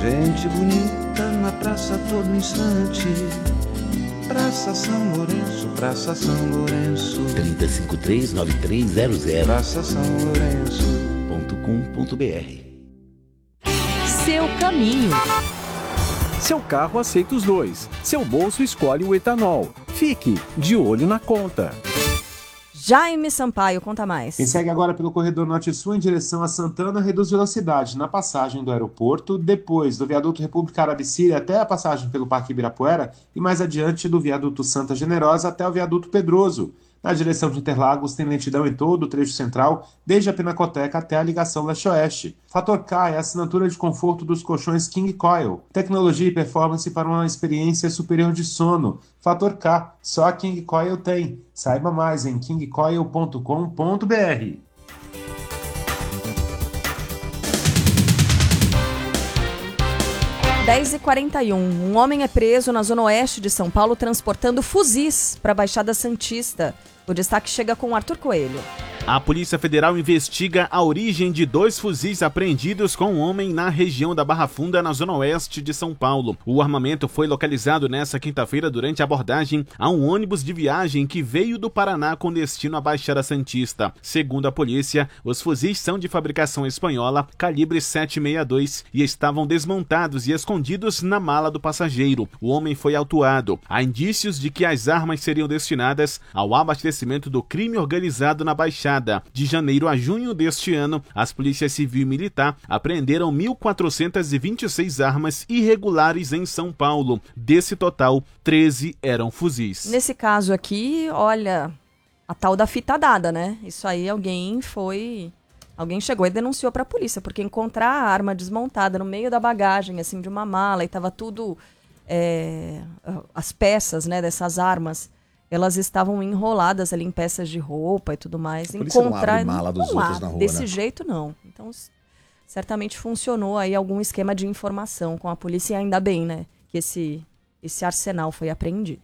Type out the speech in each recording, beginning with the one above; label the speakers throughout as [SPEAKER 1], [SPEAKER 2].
[SPEAKER 1] Gente bonita na praça a todo instante. Praça São Lourenço, Praça São Lourenço.
[SPEAKER 2] 3053-9300.
[SPEAKER 1] Praça São
[SPEAKER 2] .com.br.
[SPEAKER 3] Seu caminho.
[SPEAKER 4] Seu carro aceita os dois. Seu bolso escolhe o etanol. Fique de olho na conta.
[SPEAKER 3] Jaime Sampaio, conta mais.
[SPEAKER 5] Quem segue agora pelo corredor norte-sul em direção a Santana reduz velocidade na passagem do aeroporto, depois do viaduto República Árabe-Síria até a passagem pelo Parque Ibirapuera e mais adiante do viaduto Santa Generosa até o viaduto Pedroso. Na direção de Interlagos tem lentidão em todo o trecho central, desde a Pinacoteca até a ligação leste-oeste. Fator K é a assinatura de conforto dos colchões King Coil. Tecnologia e performance para uma experiência superior de sono. Fator K, só a King Coil tem. Saiba mais em kingcoil.com.br.
[SPEAKER 3] 10h41. Um homem é preso na zona oeste de São Paulo transportando fuzis para a Baixada Santista. O destaque chega com Arthur Coelho.
[SPEAKER 6] A Polícia Federal investiga a origem de 2 fuzis apreendidos com um homem na região da Barra Funda, na zona oeste de São Paulo. O armamento foi localizado nesta quinta-feira durante a abordagem a um ônibus de viagem que veio do Paraná com destino à Baixada Santista. Segundo a polícia, os fuzis são de fabricação espanhola, calibre 7,62 e estavam desmontados e escondidos na mala do passageiro. O homem foi autuado. Há indícios de que as armas seriam destinadas ao abastecimento do crime organizado na Baixada. De janeiro a junho deste ano, as polícias civil e militar apreenderam 1.426 armas irregulares em São Paulo. Desse total, 13 eram fuzis.
[SPEAKER 3] Nesse caso aqui, olha, a tal da fita dada, né? Isso aí alguém chegou e denunciou para a polícia, porque encontrar a arma desmontada no meio da bagagem, assim, de uma mala, e tava tudo, as peças, né, dessas armas, elas estavam enroladas ali em peças de roupa e tudo mais.
[SPEAKER 7] Encontrar não abre mala dos outros na rua,
[SPEAKER 3] desse
[SPEAKER 7] né?
[SPEAKER 3] jeito não. Então, certamente funcionou aí algum esquema de informação com a polícia, e ainda bem, né, que esse arsenal foi apreendido.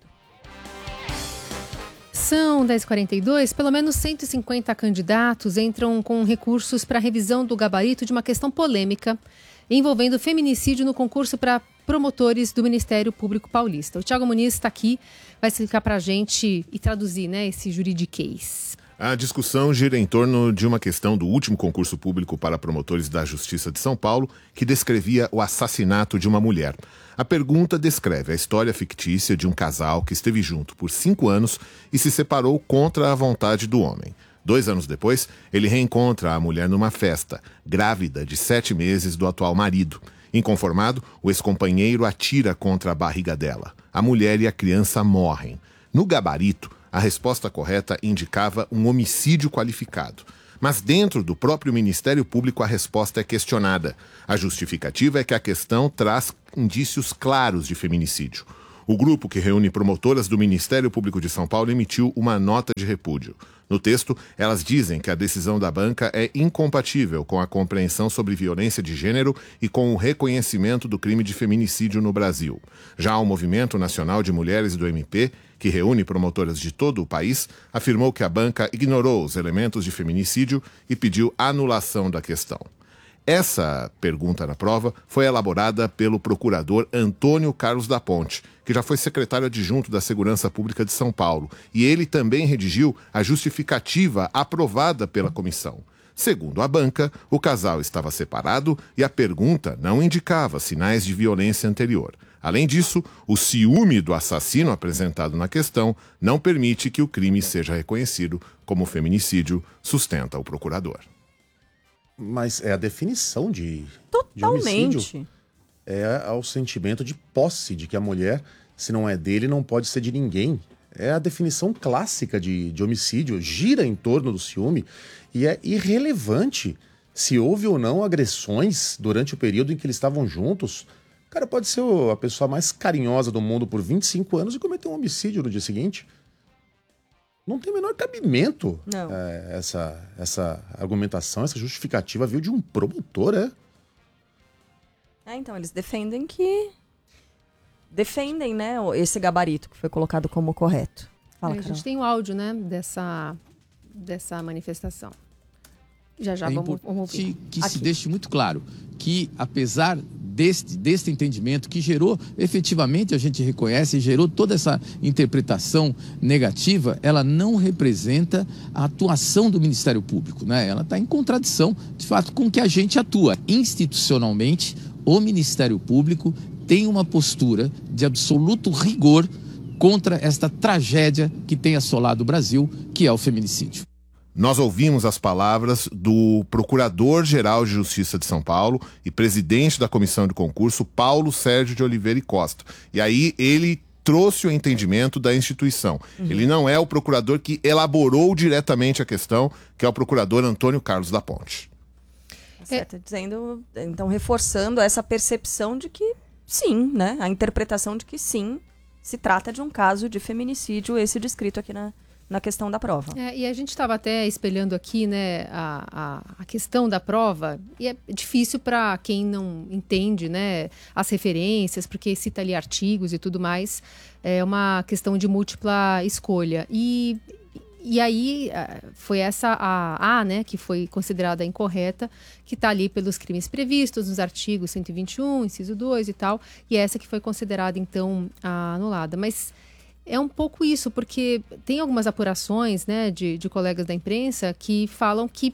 [SPEAKER 8] São 10h42, pelo menos 150 candidatos entram com recursos para revisão do gabarito de uma questão polêmica envolvendo feminicídio no concurso para promotores do Ministério Público Paulista. O Thiago Muniz está aqui, vai explicar para a gente e traduzir, né, esse juridiquês.
[SPEAKER 9] A discussão gira em torno de uma questão do último concurso público para promotores da Justiça de São Paulo, que descrevia o assassinato de uma mulher. A pergunta descreve a história fictícia de um casal que esteve junto por 5 anos e se separou contra a vontade do homem. 2 anos depois, ele reencontra a mulher numa festa, grávida de 7 meses do atual marido. Inconformado, o ex-companheiro atira contra a barriga dela. A mulher e a criança morrem. No gabarito, a resposta correta indicava um homicídio qualificado. Mas dentro do próprio Ministério Público a resposta é questionada. A justificativa é que a questão traz indícios claros de feminicídio. O grupo que reúne promotoras do Ministério Público de São Paulo emitiu uma nota de repúdio. No texto, elas dizem que a decisão da banca é incompatível com a compreensão sobre violência de gênero e com o reconhecimento do crime de feminicídio no Brasil. Já o Movimento Nacional de Mulheres do MP, que reúne promotoras de todo o país, afirmou que a banca ignorou os elementos de feminicídio e pediu anulação da questão. Essa pergunta na prova foi elaborada pelo procurador Antônio Carlos da Ponte, que já foi secretário adjunto da Segurança Pública de São Paulo, e ele também redigiu a justificativa aprovada pela comissão. Segundo a banca, o casal estava separado e a pergunta não indicava sinais de violência anterior. Além disso, o ciúme do assassino apresentado na questão não permite que o crime seja reconhecido como feminicídio, sustenta o procurador.
[SPEAKER 7] Mas é a definição de
[SPEAKER 3] Totalmente.
[SPEAKER 7] homicídio. É o sentimento de posse, de que a mulher, se não é dele, não pode ser de ninguém. É a definição clássica de homicídio, gira em torno do ciúme e é irrelevante se houve ou não agressões durante o período em que eles estavam juntos. O cara pode ser a pessoa mais carinhosa do mundo por 25 anos e cometer um homicídio no dia seguinte. Não tem o menor cabimento essa argumentação, essa justificativa veio de um promotor,
[SPEAKER 3] então, eles defendem, né, esse gabarito que foi colocado como correto. Fala,
[SPEAKER 8] a gente tem o áudio, né, dessa manifestação. Já vamos ouvir.
[SPEAKER 10] Que se deixe muito claro que, apesar deste entendimento que gerou, efetivamente a gente reconhece, gerou toda essa interpretação negativa, ela não representa a atuação do Ministério Público, né? Ela está em contradição, de fato, com o que a gente atua. Institucionalmente, o Ministério Público tem uma postura de absoluto rigor contra esta tragédia que tem assolado o Brasil, que é o feminicídio.
[SPEAKER 9] Nós ouvimos as palavras do Procurador-Geral de Justiça de São Paulo e presidente da Comissão de Concurso, Paulo Sérgio de Oliveira e Costa. E aí ele trouxe o entendimento da instituição. Ele não é o procurador que elaborou diretamente a questão, que é o procurador Antônio Carlos da Ponte.
[SPEAKER 3] Você está dizendo, então, reforçando essa percepção de que sim, né? A interpretação de que sim, se trata de um caso de feminicídio, esse descrito aqui na questão da prova.
[SPEAKER 8] E a gente estava até espelhando aqui, né, a questão da prova, e é difícil para quem não entende, né, as referências, porque cita ali artigos e tudo mais, é uma questão de múltipla escolha. E aí foi essa né, que foi considerada incorreta, que está ali pelos crimes previstos nos artigos 121, inciso 2 e tal, e essa que foi considerada, então, anulada. Mas é um pouco isso, porque tem algumas apurações, né, de colegas da imprensa que falam que,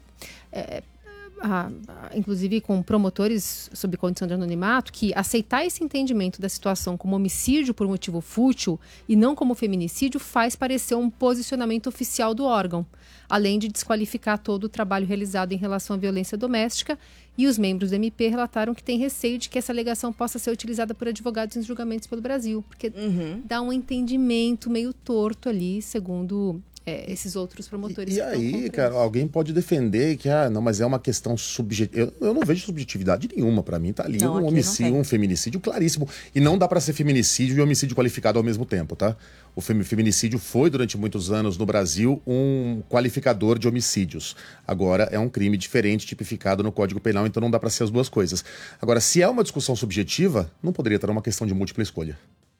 [SPEAKER 8] inclusive com promotores sob condição de anonimato, que aceitar esse entendimento da situação como homicídio por motivo fútil e não como feminicídio faz parecer um posicionamento oficial do órgão, além de desqualificar todo o trabalho realizado em relação à violência doméstica. E os membros do MP relataram que têm receio de que essa alegação possa ser utilizada por advogados em julgamentos pelo Brasil, porque dá um entendimento meio torto ali, segundo esses outros promotores.
[SPEAKER 7] E aí, cara, alguém pode defender que, não, mas é uma questão subjetiva. Eu não vejo subjetividade nenhuma. Para mim tá ali um homicídio, um feminicídio claríssimo. E não dá para ser feminicídio e homicídio qualificado ao mesmo tempo, tá? O feminicídio foi, durante muitos anos no Brasil, um qualificador de homicídios. Agora é um crime diferente, tipificado no Código Penal, então não dá para ser as duas coisas. Agora, se é uma discussão subjetiva, não poderia estar uma questão de múltipla escolha.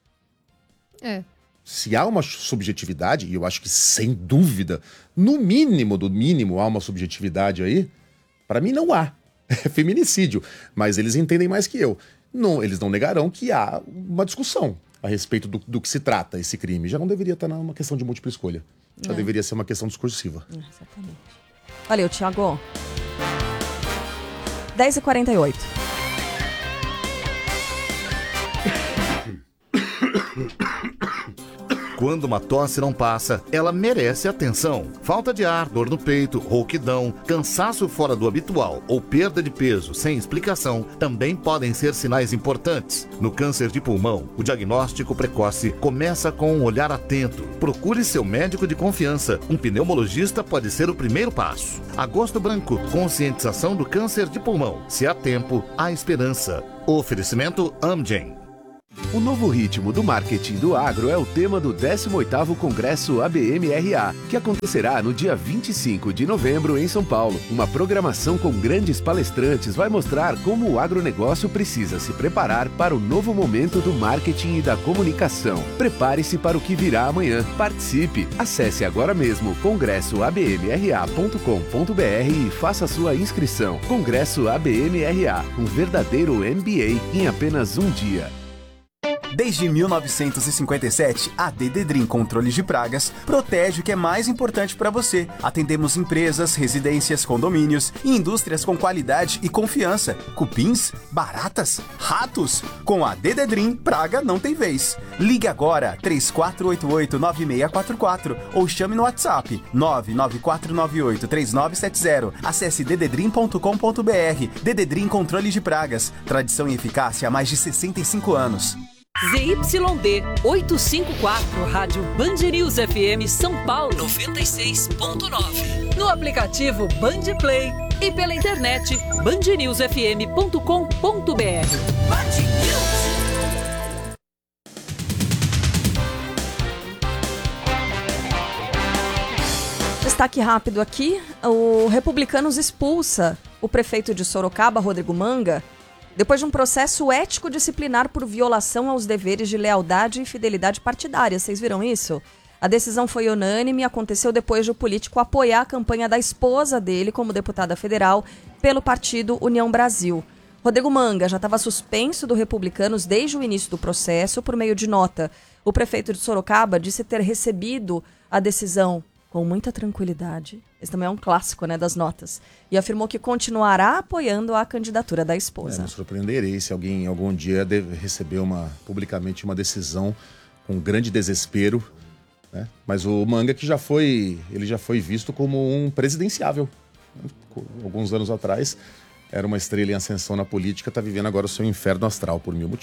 [SPEAKER 7] Se há uma subjetividade, e eu acho que sem dúvida, no mínimo do mínimo há uma subjetividade aí, para mim não há. É feminicídio. Mas eles entendem mais que eu. Não, eles não negarão que há uma discussão a respeito do que se trata esse crime. Já não deveria estar numa questão de múltipla escolha. Já deveria ser uma questão discursiva.
[SPEAKER 3] Exatamente. Valeu, Thiago. 10h48.
[SPEAKER 2] Quando uma tosse não passa, ela merece atenção. Falta de ar, dor no peito, rouquidão, cansaço fora do habitual ou perda de peso sem explicação também podem ser sinais importantes. No câncer de pulmão, o diagnóstico precoce começa com um olhar atento. Procure seu médico de confiança. Um pneumologista pode ser o primeiro passo. Agosto Branco, conscientização do câncer de pulmão. Se há tempo, há esperança. Oferecimento Amgen.
[SPEAKER 4] O novo ritmo do marketing do agro é o tema do 18º Congresso ABM-RA, que acontecerá no dia 25 de novembro em São Paulo. Uma programação com grandes palestrantes vai mostrar como o agronegócio precisa se preparar para o novo momento do marketing e da comunicação. Prepare-se para o que virá amanhã. Participe! Acesse agora mesmo congressoabmra.com.br e faça sua inscrição. Congresso ABM-RA, um verdadeiro MBA em apenas um dia.
[SPEAKER 11] Desde 1957, a Dededrim Controles de Pragas protege o que é mais importante para você. Atendemos empresas, residências, condomínios e indústrias com qualidade e confiança. Cupins, baratas, ratos. Com a Dededrim, praga não tem vez. Ligue agora 3488-9644 ou chame no WhatsApp 99498-3970. Acesse dededrim.com.br. Dededrim Controles de Pragas. Tradição e eficácia há mais de 65 anos.
[SPEAKER 12] ZYD 854, Rádio Band News FM São Paulo 96.9. No aplicativo Band Play e pela internet bandnewsfm.com.br. Band News.
[SPEAKER 3] Destaque rápido aqui: o Republicanos expulsa o prefeito de Sorocaba, Rodrigo Manga, depois de um processo ético-disciplinar por violação aos deveres de lealdade e fidelidade partidária. Vocês viram isso? A decisão foi unânime e aconteceu depois de o político apoiar a campanha da esposa dele como deputada federal pelo partido União Brasil. Rodrigo Manga já estava suspenso do Republicanos desde o início do processo por meio de nota. O prefeito de Sorocaba disse ter recebido a decisão com muita tranquilidade. Esse também é um clássico, né, das notas. E afirmou que continuará apoiando a candidatura da esposa.
[SPEAKER 7] Me surpreenderei se alguém algum dia deve receber publicamente uma decisão com grande desespero, né? Mas o Manga que já foi visto como um presidenciável. Alguns anos atrás, era uma estrela em ascensão na política, está vivendo agora o seu inferno astral por mil motivos.